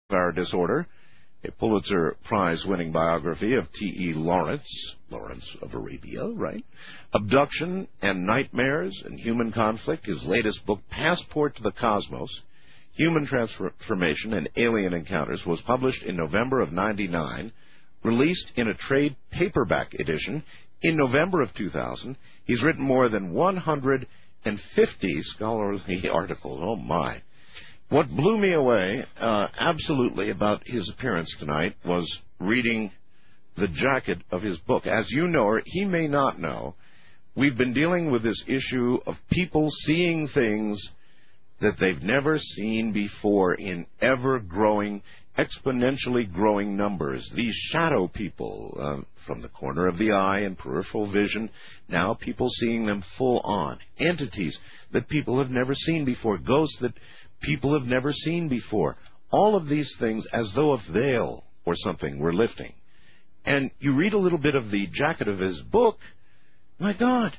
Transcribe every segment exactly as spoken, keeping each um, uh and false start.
Our Disorder, a Pulitzer Prize-winning biography of T E Lawrence, Lawrence of Arabia, right? Abduction and Nightmares and Human Conflict, his latest book, Passport to the Cosmos, Human Transformation and Alien Encounters, was published in November of ninety-nine, released in a trade paperback edition in November of two thousand. He's written more than one hundred fifty scholarly articles. Oh, my. What blew me away uh, absolutely about his appearance tonight was reading the jacket of his book. As you know, or he may not know, we've been dealing with this issue of people seeing things that they've never seen before in ever-growing, exponentially growing numbers. These shadow people uh, from the corner of the eye and peripheral vision, now people seeing them full on. Entities that people have never seen before, ghosts that people have never seen before. All of these things as though a veil or something were lifting. And you read a little bit of the jacket of his book, my God,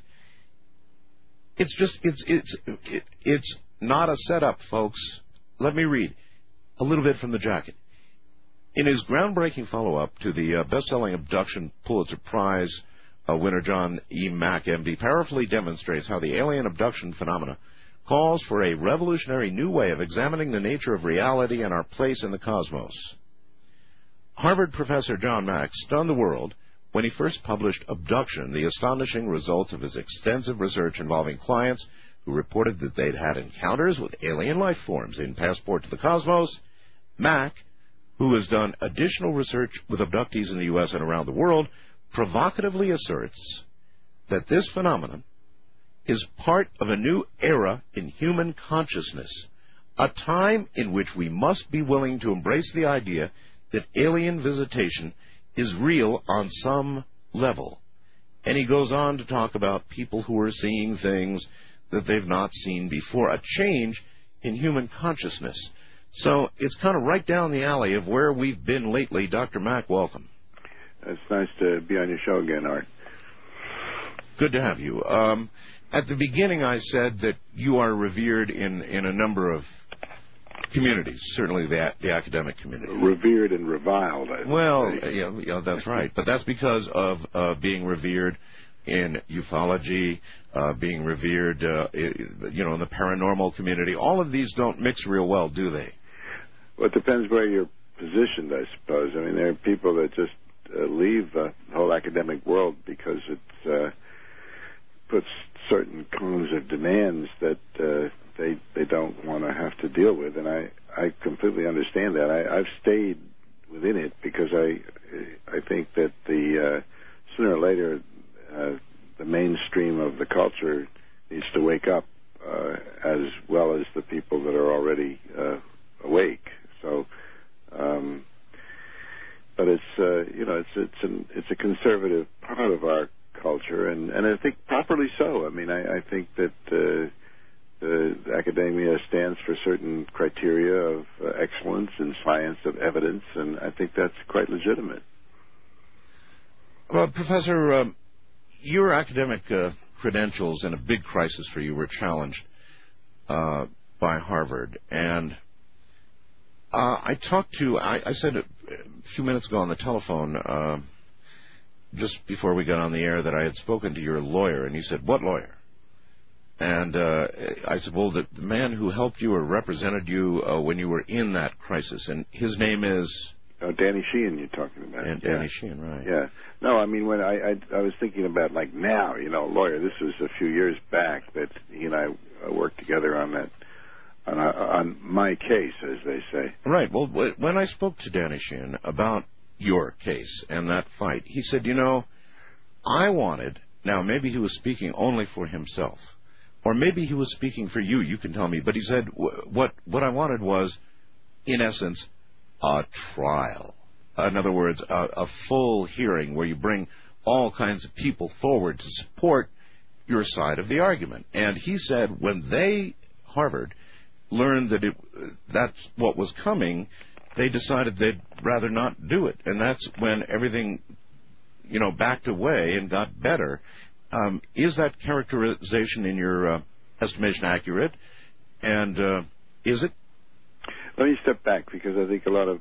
it's just, it's, it's, it, it's not a setup, folks. Let me read a little bit from the jacket. In his groundbreaking follow-up to the uh, best-selling Abduction Pulitzer Prize uh, winner John E. Mack, M D, powerfully demonstrates how the alien abduction phenomena calls for a revolutionary new way of examining the nature of reality and our place in the cosmos. Harvard professor John Mack stunned the world when he first published Abduction, the astonishing results of his extensive research involving clients who reported that they'd had encounters with alien life forms. In Passport to the Cosmos, Mack, who has done additional research with abductees in the U S and around the world, provocatively asserts that this phenomenon is part of a new era in human consciousness, a time in which we must be willing to embrace the idea that alien visitation is real on some level. And he goes on to talk about people who are seeing things that they've not seen before, a change in human consciousness. So it's kind of right down the alley of where we've been lately. Doctor Mack, welcome. It's nice to be on your show again, Art. Good to have you. Um, At the beginning, I said that you are revered in, in a number of communities, certainly the, the academic community. Revered and reviled, I would Well, say. yeah, yeah, that's right. But that's because of uh, being revered in ufology, uh, being revered, uh, you know, in the paranormal community. All of these don't mix real well, do they? Well, it depends where you're positioned, I suppose. I mean, there are people that just uh, leave uh, the whole academic world because it uh, puts certain kinds of demands that uh, they they don't want to have to deal with, and I, I completely understand that. I, I've stayed within it because I I think that the uh, sooner or later uh, the mainstream of the culture needs to wake up uh, as well as the people that are already uh, awake. So, um, but it's uh, you know it's it's an it's a conservative part of our culture, and, and I think properly so. I mean, I, I think that uh, the academia stands for certain criteria of uh, excellence and science of evidence, and I think that's quite legitimate. Well, Professor, um, your academic uh, credentials in a big crisis for you were challenged uh, by Harvard, and uh, I talked to, I, I said a few minutes ago on the telephone, uh, just before we got on the air, that I had spoken to your lawyer, and he said, "What lawyer?" And uh, I said, "Well, the, the man who helped you or represented you uh, when you were in that crisis," and his name is... Oh, Danny Sheehan you're talking about. And yeah. Danny Sheehan, right. Yeah. No, I mean, when I, I I was thinking about, like, now, you know, lawyer, this was a few years back that he and I worked together on that, on, a, on my case, as they say. Right. Well, when I spoke to Danny Sheehan about your case and that fight, he said, you know, I wanted, now maybe he was speaking only for himself, or maybe he was speaking for you, you can tell me, but he said what what I wanted was, in essence, a trial. In other words, a, a full hearing where you bring all kinds of people forward to support your side of the argument. And he said when they, Harvard, learned that it, that's what was coming, they decided they'd rather not do it. And that's when everything, you know, backed away and got better. Um, is that characterization in your uh, estimation accurate? And uh, is it? Let me step back, because I think a lot of